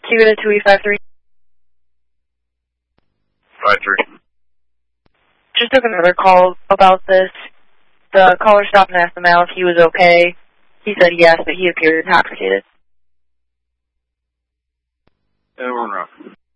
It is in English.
Keep it at 2853. 53. Just took another call about this. The caller stopped and asked the male if he was okay. He said yes, but he appeared intoxicated. And we're